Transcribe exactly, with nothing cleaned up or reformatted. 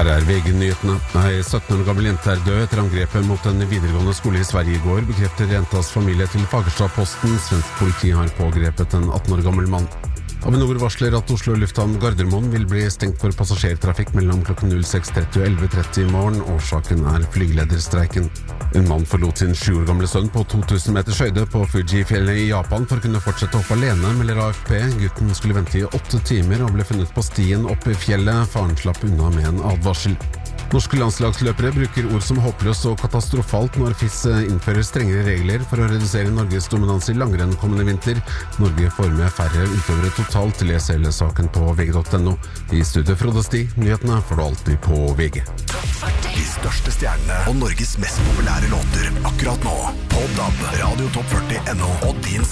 Her er V G-nyhetene. Ei sytten år gammel jente er død etter angrepet mot en videregående skole i Sverige i går, bekrefter jentas familie til Fagersta-Posten. Svensk politi har pågrepet en atten år gammel mann. Avinor varsler at Oslo lufthavn Gardermoen vil bli stengt for passasjertrafikk mellom klokken seks tretti og elleve tretti i morgen. Årsaken er flygelederstreiken. En mann forlot sin sju år gamle sønn på to tusen meters høyde på Fuji-fjellet i Japan for å kunne fortsette opp alene, melder A F P. Gutten skulle vente i åtte timer og ble funnet på stien opp i fjellet. Faren slapp unna med en advarsel. Norske landslagsløpere bruker ord som håpløs og katastrofalt når F I S innfører strengere regler for å redusere Norges dominans i langrenn kommende vinter. Norge får med færre utøvere totalt. Les hele saken på V G punktum no. I studiet Frode Sti, nyhetene får du alltid på V G. De største stjernene og Norges mest populære låter akkurat nå på D A B, Radio Topp førti punktum no og din